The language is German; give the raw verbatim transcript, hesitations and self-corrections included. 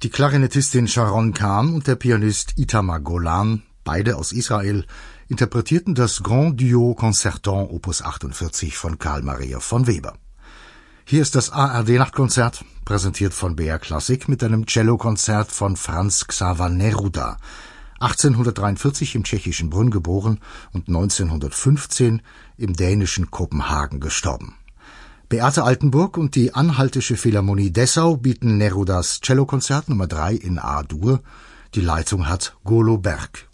Die Klarinettistin Sharon Khan und der Pianist Itamar Golan, beide aus Israel, interpretierten das Grand Duo Concertant Opus achtundvierzig von Carl Maria von Weber. Hier ist das A R D-Nachtkonzert, präsentiert von B R Klassik mit einem Cellokonzert von Franz Xaver Neruda, achtzehnhundertdreiundvierzig im tschechischen Brünn geboren und neunzehnhundertfünfzehn im dänischen Kopenhagen gestorben. Beate Altenburg und die Anhaltische Philharmonie Dessau bieten Nerudas Cellokonzert Nummer drei in A-Dur. Die Leitung hat Golo Berg.